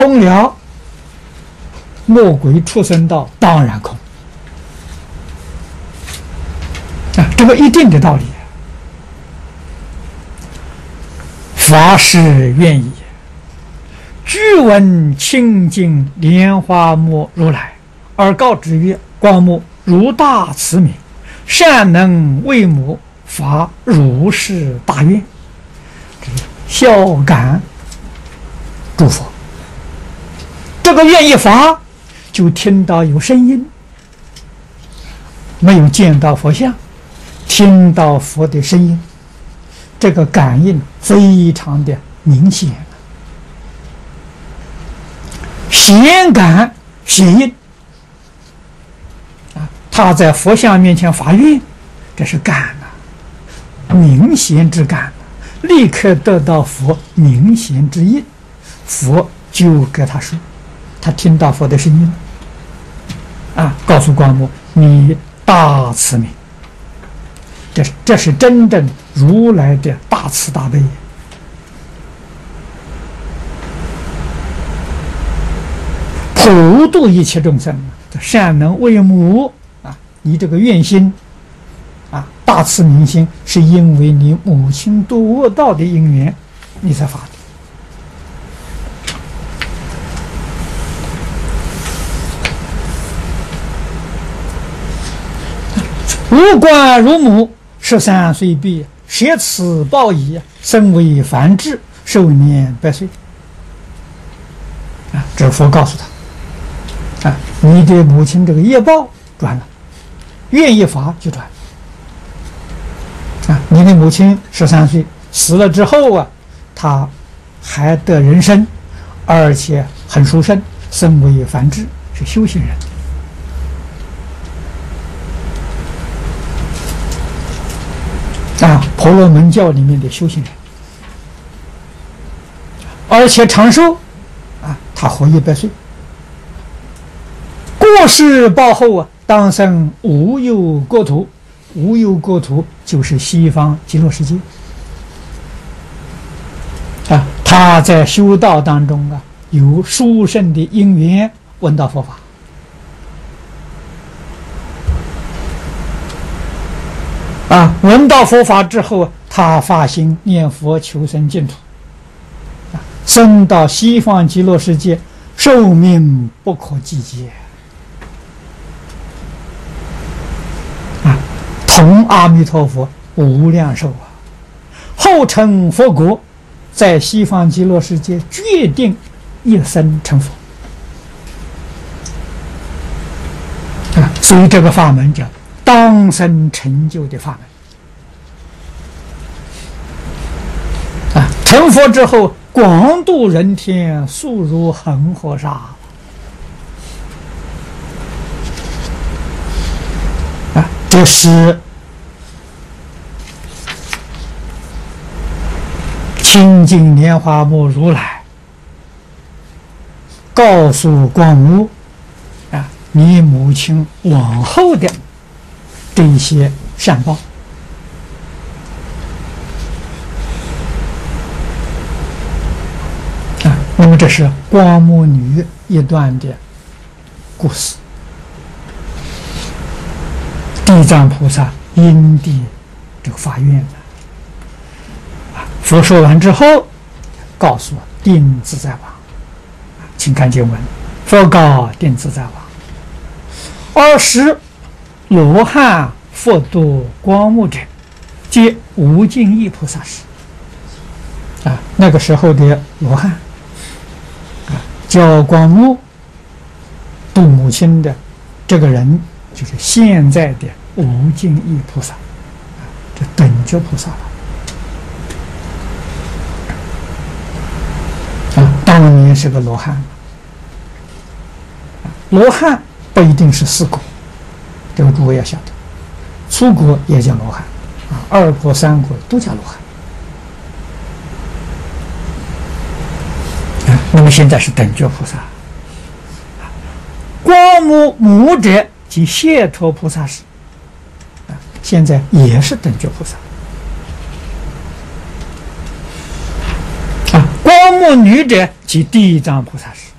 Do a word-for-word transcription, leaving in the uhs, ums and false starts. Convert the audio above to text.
空了，魔鬼畜生道当然空啊，这个一定的道理。法师愿意，具闻清净莲花目如来，而告之曰：光目如大慈悯，善能为母，发如是大愿，孝感诸佛。这个愿一发，就听到有声音，没有见到佛像，听到佛的声音，这个感应非常的明显，显感显应啊！他在佛像面前发愿，这是感啊，明显之感，立刻得到佛明显之应，佛就给他说，他听到佛的声音啊，告诉光目你大慈悯，这这是真正如来的大慈大悲，普度一切众生，善能为母啊！你这个愿心啊，大慈悯心，是因为你母亲度恶道的因缘，你才发的。无冠如母，十三岁毕，舍此报矣，身为梵志，寿年百岁。啊，这佛告诉他，啊，你的母亲这个业报转了，愿意发就转。啊，你的母亲十三岁死了之后啊，她还得人身，而且很殊胜，身为梵志，是修行人。啊，婆罗门教里面的修行人，而且长寿，啊，他活一百岁。过世报后啊，当生无忧国土，无忧国土就是西方极乐世界。啊，他在修道当中啊，有殊胜的因缘，闻到佛法。啊，闻到佛法之后，他发心念佛求生净土，啊，升到西方极乐世界，寿命不可计劫，啊，同阿弥陀佛无量寿啊！后成佛国，在西方极乐世界决定一生成佛，啊，所以这个法门叫当生成就的法门啊！成佛之后，广度人天，速如恒河沙啊！这是清净莲花目如来告诉光目啊，你母亲往后的这些善报啊，那么这是光目女一段的故事。地藏菩萨因地这个发愿的啊，佛说完之后，告诉定自在王，请看经文：佛告定自在王，尔时罗汉复度光目者，皆无尽意菩萨时。啊，那个时候的罗汉啊，教光目度母亲的这个人，就是现在的无尽意菩萨，啊，这等觉菩萨了。啊，当年是个罗汉，啊，罗汉不一定是四果。这个诸位要晓得，初果也叫罗汉，啊，二果、三果都叫罗汉。啊，那么现在是等觉菩萨，啊，光目母者即解脱菩萨时，啊，现在也是等觉菩萨。啊，光目女者即地藏菩萨时。